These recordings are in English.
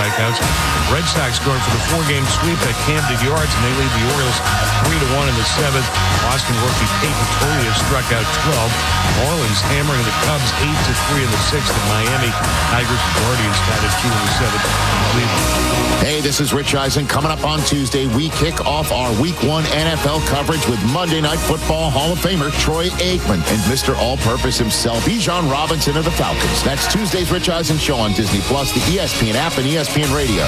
strikeouts. Red Sox going for the 4-game sweep at Camden Yards, and they lead the Orioles 3-1 in the 7th. Boston rookie Peyton Tolio struck out 12. Marlins hammering the Cubs 8-3 in the 6th at Miami. Tigers and Guardians tied at 2 in the 7th in Cleveland. Hey, this is Rich Eisen. Coming up on Tuesday, we kick off our Week 1 NFL coverage with Monday Night Football Hall of Famer Troy Aikman and Mr. All-Purpose himself, Bijan Robinson of the Falcons. That's Tuesday's Rich Eisen Show on Disney+, the ESPN app, and ESPN Radio.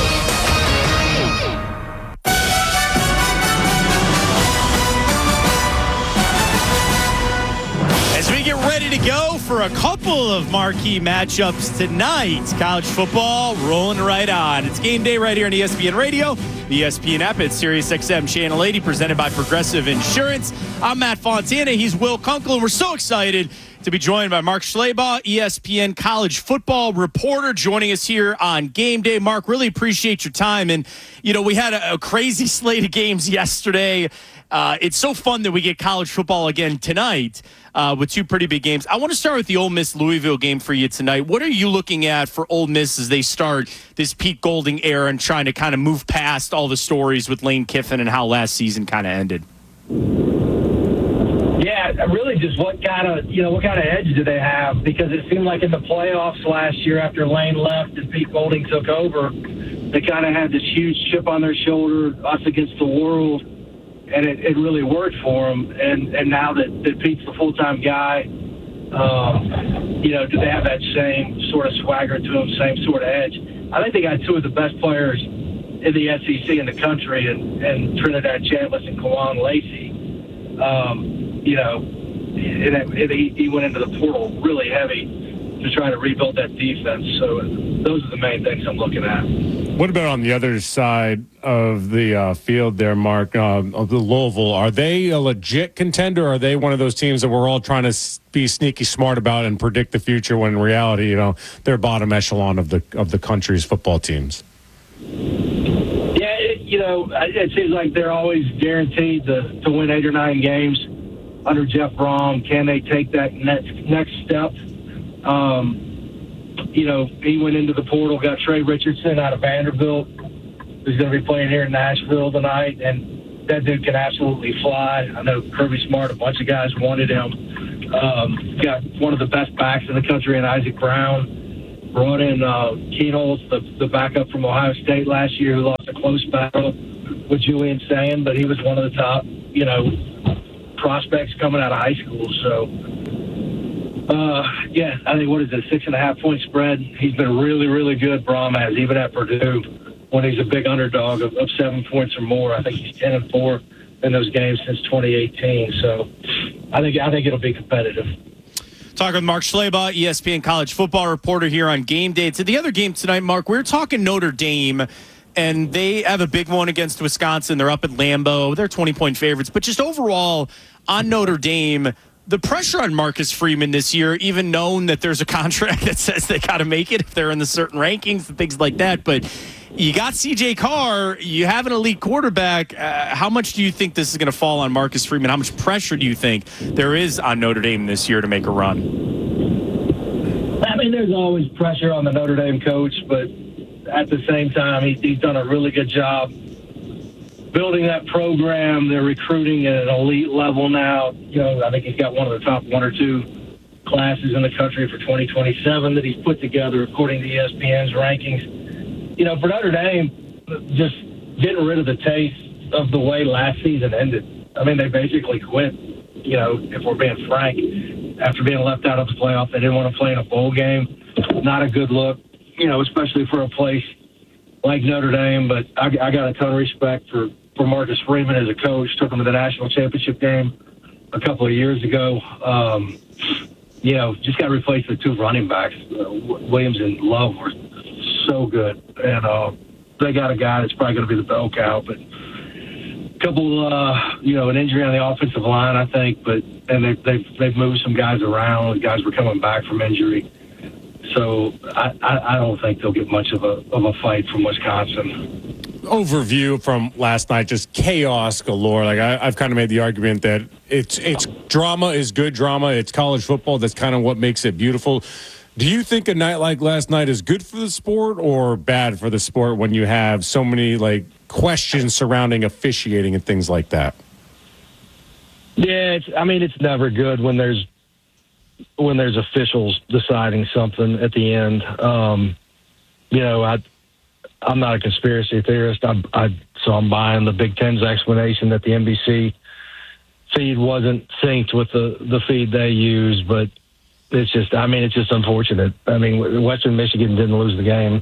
As we get ready to go for a couple of marquee matchups tonight, college football rolling right on. It's game day right here on ESPN Radio, the ESPN app. It's SiriusXM Channel 80, presented by Progressive Insurance. I'm Matt Fontana. He's Will Kunkel, and we're so excited to be joined by Mark Schlabach, ESPN college football reporter, joining us here on game day. Mark, really appreciate your time. And, you know, we had a crazy slate of games yesterday. It's so fun that we get college football again tonight with two pretty big games. I want to start with the Ole Miss-Louisville game for you tonight. What are you looking at for Ole Miss as they start this Pete Golding era and trying to kind of move past all the stories with Lane Kiffin and how last season kind of ended? Yeah, really just what kind of edge do they have? Because it seemed like in the playoffs last year after Lane left and Pete Golding took over, they kind of had this huge chip on their shoulder, us against the world, and it really worked for them. And now that Pete's the full-time guy, do they have that same sort of swagger to them, same sort of edge? I think they got two of the best players in the SEC in the country, and Trinidad Chambliss and Kawan Lacey. He went into the portal really heavy to try to rebuild that defense. So those are the main things I'm looking at. What about on the other side of the field there, Mark, of the Louisville? Are they a legit contender, or are they one of those teams that we're all trying to be sneaky smart about and predict the future when in reality, they're bottom echelon of the country's football teams? Yeah, it seems like they're always guaranteed to win 8 or 9 games under Jeff Brom. Can they take that next step? He went into the portal, got Trey Richardson out of Vanderbilt, who's going to be playing here in Nashville tonight, and that dude can absolutely fly. I know Kirby Smart, a bunch of guys wanted him. Got one of the best backs in the country in Isaac Brown. Brought in Keenholz, the backup from Ohio State last year, who lost a close battle with Julian Sand, but he was one of the top, prospects coming out of high school. So, I think, what is it, 6.5-point spread? He's been really, really good, Brom has, even at Purdue, when he's a big underdog of 7 points or more. I think he's 10-4 in those games since 2018. So I think it'll be competitive. Talking with Mark Schlabach, ESPN college football reporter here on game day. To the other game tonight, Mark, we're talking Notre Dame, and they have a big one against Wisconsin. They're up at Lambeau. They're 20-point favorites. But just overall, on Notre Dame, the pressure on Marcus Freeman this year, even known that there's a contract that says they got to make it if they're in the certain rankings and things like that. But you got C.J. Carr. You have an elite quarterback. How much do you think this is going to fall on Marcus Freeman? How much pressure do you think there is on Notre Dame this year to make a run? I mean, there's always pressure on the Notre Dame coach, but at the same time, he's done a really good job building that program. They're recruiting at an elite level now. I think he's got one of the top 1 or 2 classes in the country for 2027 that he's put together according to ESPN's rankings. For Notre Dame, just getting rid of the taste of the way last season ended. I mean, they basically quit, if we're being frank. After being left out of the playoff, they didn't want to play in a bowl game. Not a good look, especially for a place like Notre Dame. But I got a ton of respect for Marcus Freeman as a coach. Took him to the national championship game a couple of years ago. Just got to replace the 2 running backs. Williams and Love were so good. And they got a guy that's probably going to be the bell cow. But a couple, an injury on the offensive line, I think. And they've moved some guys around. The guys were coming back from injury. So I don't think they'll get much of a fight from Wisconsin. Overview from last night, just chaos galore. Like I've kind of made the argument that it's drama is good drama. It's college football. That's kind of what makes it beautiful. Do you think a night like last night is good for the sport or bad for the sport when you have so many like questions surrounding officiating and things like that? Yeah, it's never good when there's officials deciding something at the end. I'm not a conspiracy theorist. So I'm buying the Big Ten's explanation that the NBC feed wasn't synced with the feed they use, but it's just unfortunate. Western Michigan didn't lose the game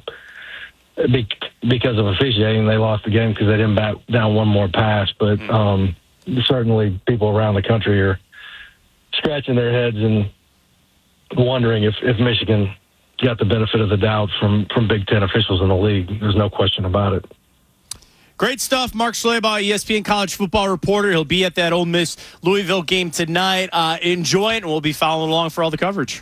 because of officiating. They lost the game because they didn't bat down one more pass, but certainly people around the country are scratching their heads and wondering if Michigan got the benefit of the doubt from Big Ten officials in the league. There's no question about it. Great stuff. Mark Schlabach, ESPN college football reporter. He'll be at that Ole Miss Louisville game tonight. Enjoy it, and we'll be following along for all the coverage.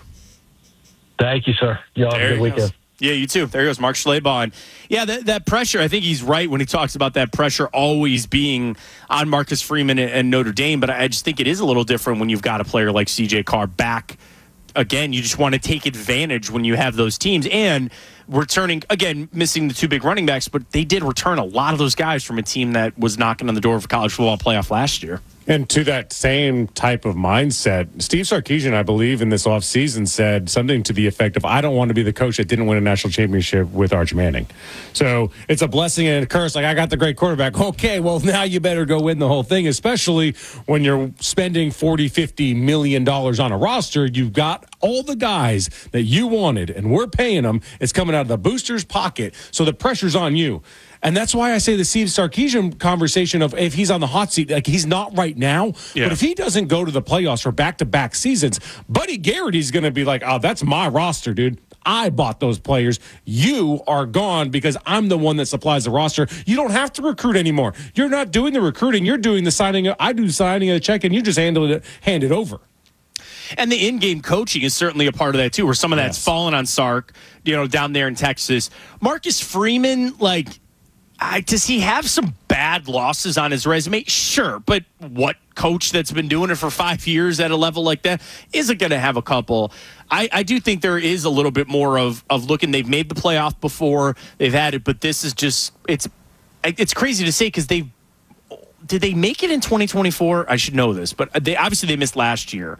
Thank you, sir. Y'all have a good weekend. Yeah, you too. There goes Mark Schlabach. And yeah, that pressure, I think he's right when he talks about that pressure always being on Marcus Freeman and Notre Dame, but I just think it is a little different when you've got a player like C.J. Carr back. Again, you just want to take advantage when you have those teams. And returning, again, missing the two big running backs, but they did return a lot of those guys from a team that was knocking on the door of a college football playoff last year. And to that same type of mindset, Steve Sarkisian, I believe, in this offseason said something to the effect of, I don't want to be the coach that didn't win a national championship with Arch Manning. So it's a blessing and a curse. Like, I got the great quarterback. Okay, well, now you better go win the whole thing, especially when you're spending $40, $50 million on a roster. You've got all the guys that you wanted, and we're paying them. It's coming out of the booster's pocket, so the pressure's on you. And that's why I say the Steve Sarkisian conversation of if he's on the hot seat, like he's not right now. Yeah. But if he doesn't go to the playoffs for back-to-back seasons, Buddy Garrity's going to be like, oh, that's my roster, dude. I bought those players. You are gone because I'm the one that supplies the roster. You don't have to recruit anymore. You're not doing the recruiting. You're doing the signing. I do signing of the check, and you just hand it over. And the in-game coaching is certainly a part of that, too, where some of that's fallen on Sark, down there in Texas. Marcus Freeman, does he have some bad losses on his resume? Sure, but what coach that's been doing it for 5 years at a level like that isn't going to have a couple? I do think there is a little bit more of looking. They've made the playoff before. They've had it, but this is just it's crazy to say because did they make it in 2024? I should know this, but they missed last year.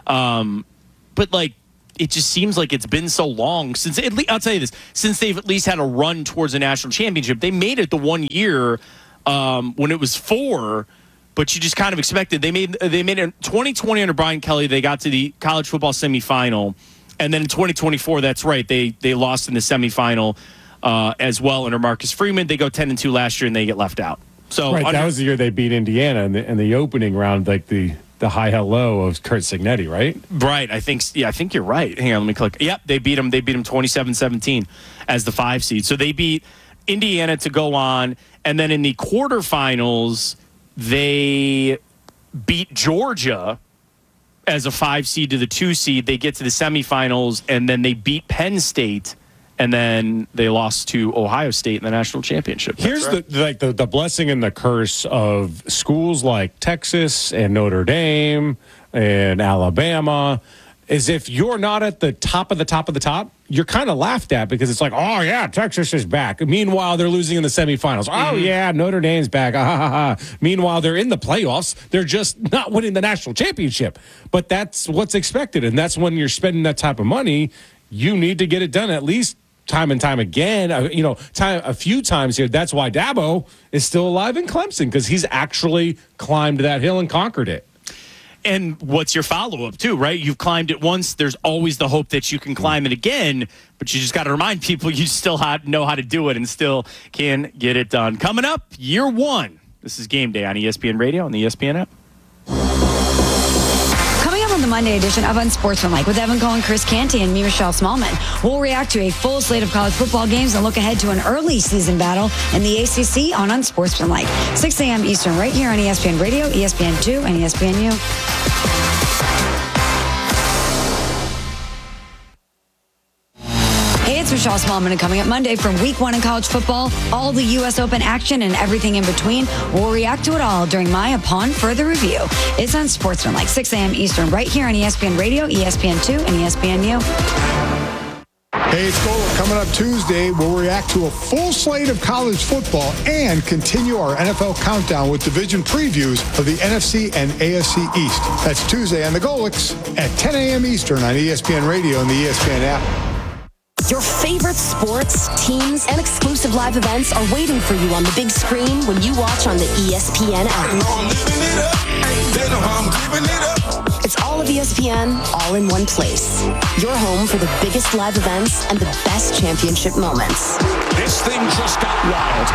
But it just seems like it's been so long since I'll tell you this, since they've at least had a run towards a national championship. They made it the 1 year when it was 4, but you just kind of expected. They made it in 2020 under Brian Kelly. They got to the college football semifinal, and then in 2024, that's right, they lost in the semifinal as well under Marcus Freeman. They go 10-2 last year, and they get left out. So right, that was the year they beat Indiana in the opening round, like the high hello of Curt Cignetti, right? Right. I think you're right. Hang on, let me click. Yep, they beat them 27-17 as the 5 seed. So they beat Indiana to go on, and then in the quarterfinals, they beat Georgia as a 5 seed to the 2 seed. They get to the semifinals, and then they beat Penn State, and then they lost to Ohio State in the national championship. Here's the blessing and the curse of schools like Texas and Notre Dame and Alabama is if you're not at the top of the top of the top, you're kind of laughed at because it's like, oh, yeah, Texas is back. Meanwhile, they're losing in the semifinals. Oh, yeah, Notre Dame's back. Meanwhile, they're in the playoffs. They're just not winning the national championship. But that's what's expected, and that's when you're spending that type of money, you need to get it done at least time and time again, a few times here. That's why Dabo is still alive in Clemson, because he's actually climbed that hill and conquered it. And what's your follow-up, too, right? You've climbed it once. There's always the hope that you can climb it again, but you just got to remind people you still know how to do it and still can get it done. Coming up, year 1. This is Game Day on ESPN Radio and the ESPN app. On the Monday edition of Unsportsmanlike with Evan Cohen, Chris Canty, and me, Michelle Smallman. We'll react to a full slate of college football games and look ahead to an early season battle in the ACC on Unsportsmanlike. 6 a.m. Eastern right here on ESPN Radio, ESPN2, and ESPNU. Hey, it's Michelle Smallman, and coming up Monday from Week 1 in college football, all the U.S. Open action and everything in between. We'll react to it all during my Upon Further Review. It's Unsportsmanlike, 6 a.m. Eastern, right here on ESPN Radio, ESPN2, and ESPNU. Hey, it's Golic coming up Tuesday. We'll react to a full slate of college football and continue our NFL countdown with division previews of the NFC and AFC East. That's Tuesday on the Golics at 10 a.m. Eastern on ESPN Radio and the ESPN app. Your favorite sports, teams, and exclusive live events are waiting for you on the big screen when you watch on the ESPN app. It's all of ESPN, all in one place. Your home for the biggest live events and the best championship moments. This thing just got wild.